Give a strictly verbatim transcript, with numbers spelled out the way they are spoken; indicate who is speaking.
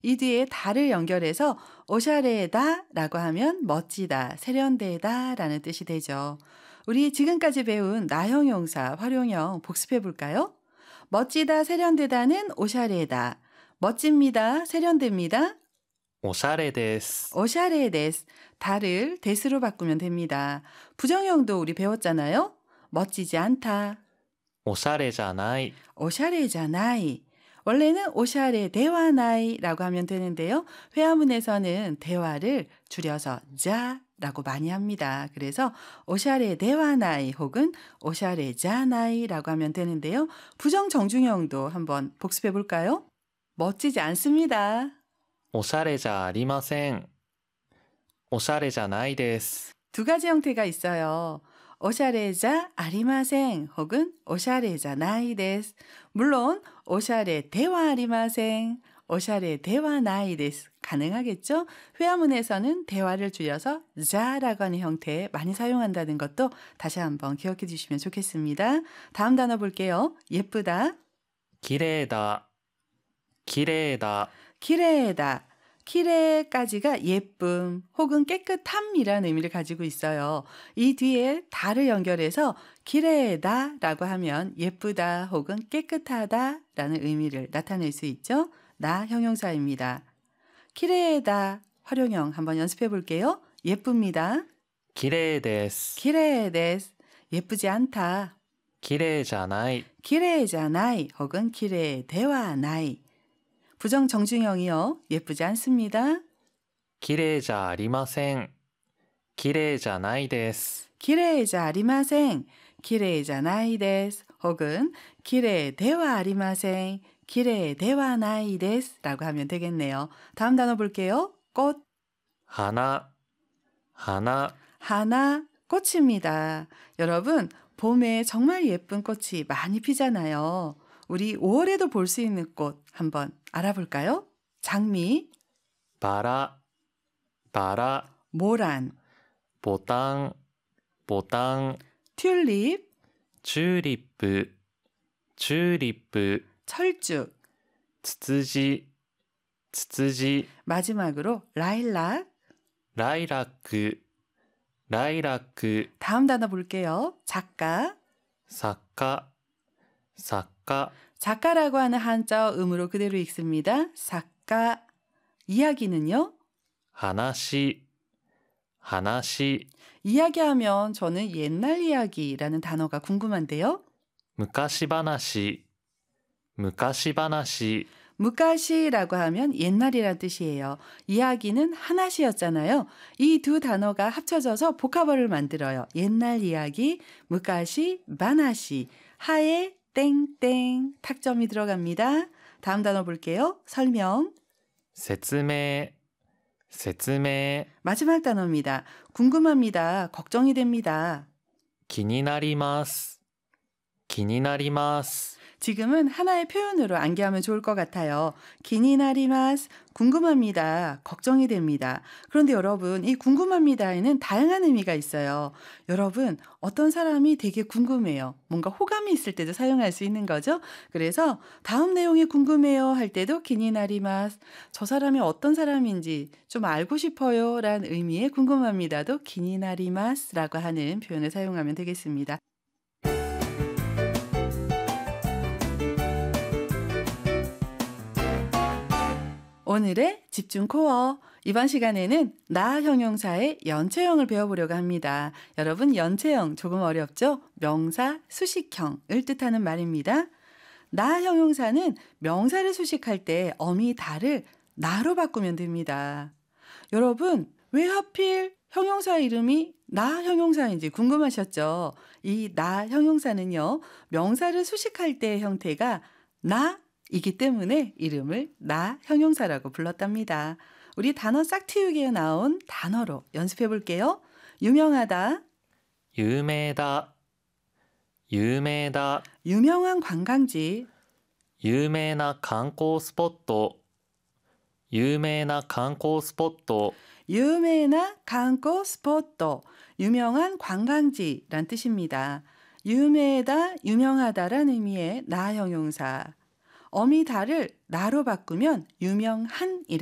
Speaker 1: 이 뒤에 다를 연결해서 오샤레다라고 하면 멋지다, 세련되다라는 뜻이 되죠. 우리 지금까지 배운 나형용사 활용형 복습해 볼까요? 멋지다, 세련되다는 오샤레다. 멋집니다, 세련됩니다.
Speaker 2: おしゃれです。
Speaker 1: 오샤레데스. 다를 데스로 바꾸면 됩니다. 부정형도 우리 배웠잖아요. 멋지지 않다.
Speaker 2: おしゃれじゃない。
Speaker 1: 오샤레자나이. 원래는 오샤레 대화나이라고 하면 되는데요. 회화문에서는 대화를 줄여서 자라고 많이 합니다. 그래서 오샤레 대화나이 혹은 오샤레자나이라고 하면 되는데요. 부정 정중형도 한번 복습해 볼까요? 멋지지 않습니다.
Speaker 2: おしゃれじゃありません。おしゃれじゃないです。
Speaker 1: 두 가지 형태가 있어요. 오샤레자 아리마생 혹은 오샤레자 나이데스. 물론 오샤레 대화 아리마생, 오샤레 대화 나이데스 가능하겠죠? 회화문에서는 대화를 줄여서 자라고 하는 형태 많이 사용한다는 것도 다시 한번 기억해 주시면 좋겠습니다. 다음 단어 볼게요. 예쁘다,
Speaker 2: きれいだ。きれいだ。
Speaker 1: 키레다. 키레까지가 예쁨 혹은 깨끗함이라는 의미를 가지고 있어요. 이 뒤에 다를 연결해서 키레다라고 하면 예쁘다 혹은 깨끗하다라는 의미를 나타낼 수 있죠. 나 형용사입니다. 키레다 활용형 한번 연습해 볼게요. 예쁩니다.
Speaker 2: きれいです。
Speaker 1: 키레데스. 예쁘지 않다.
Speaker 2: きれいじゃない。
Speaker 1: 키레자나이 혹은 키레대화나이. 부정 정중형이요. 예쁘지 않습니다.
Speaker 2: きれいじゃありません。きれいじゃないです。
Speaker 1: 기레자 아리마생, 기레자나이 데스 혹은 기레대화 아리마생, 기레대화 나이 데스라고 하면 되겠네요. 다음 단어 볼게요. 꽃,
Speaker 2: 花。花。
Speaker 1: 하나, 꽃입니다. 여러분, 봄에 정말 예쁜 꽃이 많이 피잖아요. 우리 오월에도 볼 수 있는 꽃 한번 알아볼까요? 장미,
Speaker 2: バラ。バラ。
Speaker 1: 모란,
Speaker 2: ボタン。ボタン。
Speaker 1: 튤립,
Speaker 2: チューリップ。チューリップ。
Speaker 1: 철쭉,
Speaker 2: ツツジ。ツツジ。
Speaker 1: 마지막으로 라일락.
Speaker 2: ライラック。ライラック。
Speaker 1: 다음 단어 볼게요. 작가,
Speaker 2: 作家。作家。
Speaker 1: 작가라고 하는 한자 음으로 그대로 읽습니다. 작가. 이야기는요?
Speaker 2: 話。話。
Speaker 1: 이야기하면 저는 옛날 이야기라는 단어가 궁금한데요.
Speaker 2: 昔話。昔話。
Speaker 1: 무카시라고 하면 옛날이란 뜻이에요. 이야기는 하나시였잖아요. 이 두 단어가 합쳐져서 복합어를 만들어요. 옛날 이야기, 무카시, 바나시, 하에 땡땡 탁점이 들어갑니다. 다음 단어 볼게요. 설명.
Speaker 2: 説明。説明。
Speaker 1: 마지막 단어입니다. 궁금합니다. 걱정이 됩니다.
Speaker 2: 気になります。気になります。
Speaker 1: 지금은 하나의 표현으로 암기하면 좋을 것 같아요. 기니나리마스, 궁금합니다. 걱정이 됩니다. 그런데 여러분, 이 궁금합니다에는 다양한 의미가 있어요. 여러분, 어떤 사람이 되게 궁금해요. 뭔가 호감이 있을 때도 사용할 수 있는 거죠. 그래서 다음 내용이 궁금해요 할 때도 기니나리마스, 저 사람이 어떤 사람인지 좀 알고 싶어요 라는 의미의 궁금합니다도 기니나리마스라고 하는 표현을 사용하면 되겠습니다. 오늘의 집중 코어. 이번 시간에는 나 형용사의 연체형을 배워보려고 합니다. 여러분, 연체형 조금 어렵죠? 명사, 수식형을 뜻하는 말입니다. 나 형용사는 명사를 수식할 때 어미 다를 나로 바꾸면 됩니다. 여러분, 왜 하필 형용사 이름이 나 형용사인지 궁금하셨죠? 이 나 형용사는요, 명사를 수식할 때의 형태가 나 이기 때문에 이름을 나 형용사라고 불렀답니다. 우리 단어 싹틔우기에 나온 단어로 연습해 볼게요. 유명하다,
Speaker 2: 有名だ。有名だ。
Speaker 1: 유명한 관광지,
Speaker 2: 有名な観光スポット。有名な観光スポット。
Speaker 1: 유명한 관광 스포트, 유명한 관광지란 뜻입니다. 유명하다, 유명하다란 의미의 나 형용사. 어미 다를 나로 바꾸면 유명한